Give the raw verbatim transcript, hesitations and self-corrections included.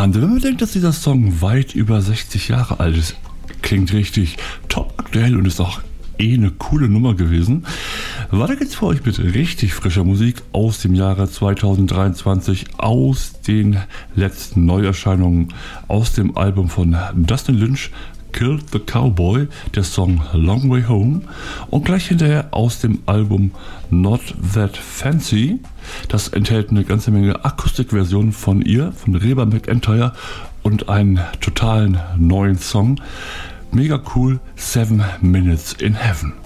Wahnsinn, wenn man denkt, dass dieser Song weit über sechzig Jahre alt ist, klingt richtig top aktuell und ist auch eh eine coole Nummer gewesen. Weiter geht's für euch mit richtig frischer Musik aus dem Jahre zweitausenddreiundzwanzig, aus den letzten Neuerscheinungen, aus dem Album von Dustin Lynch, Killed the Cowboy, der Song Long Way Home, und gleich hinterher aus dem Album Not That Fancy. Das enthält eine ganze Menge Akustikversionen von ihr, von Reba McEntire, und einen totalen neuen Song. Mega cool, Seven Minutes in Heaven.